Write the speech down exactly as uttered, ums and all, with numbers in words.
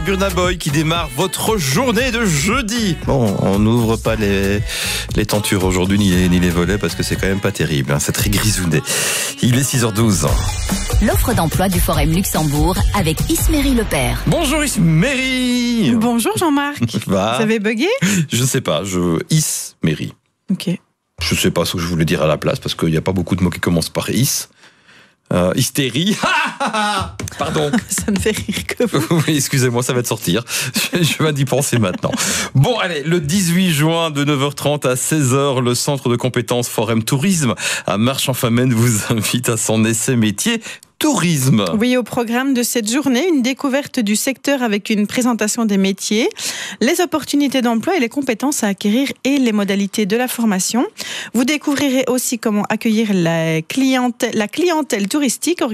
Burna Boy qui démarre votre journée de jeudi. Bon, on n'ouvre pas les, les tentures aujourd'hui ni les, ni les volets parce que c'est quand même pas terrible, hein, c'est très grisounet. Il est six heures douze. L'offre d'emploi du Forum Luxembourg avec Isméry Lepère. Bonjour Isméry. Bonjour Jean-Marc. Va. Vous avez bugué? Je ne sais pas, je Isméry. Ok. Je ne sais pas ce que je voulais dire à la place parce qu'il n'y a pas beaucoup de mots qui commencent par is. Euh, hystérie. Pardon. Ça me fait rire que vous. Oui, excusez-moi, ça va te sortir. Je, je viens d'y penser maintenant. Bon, allez, le dix-huit juin de neuf heures trente à seize heures, le centre de compétences Forum Tourisme à Marche-en-Famenne vous invite à son essai métier tourisme. Oui, au programme de cette journée, une découverte du secteur avec une présentation des métiers, les opportunités d'emploi et les compétences à acquérir et les modalités de la formation. Vous découvrirez aussi comment accueillir la clientèle, la clientèle touristique